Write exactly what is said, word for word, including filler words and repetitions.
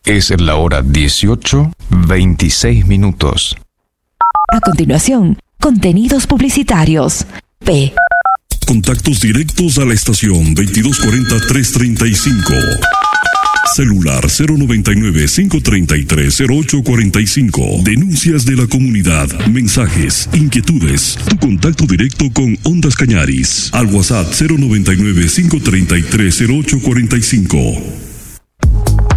Es la hora dieciocho, veintiséis minutos. A continuación, contenidos publicitarios. P. Contactos directos a la estación veintidós cuarenta, trescientos treinta y cinco. Celular cero noventa y nueve, quinientos treinta y tres, cero ocho cuarenta y cinco. Denuncias de la comunidad, mensajes, inquietudes. Tu contacto directo con Ondas Cañaris. Al WhatsApp cero noventa y nueve, quinientos treinta y tres, cero ocho cuarenta y cinco.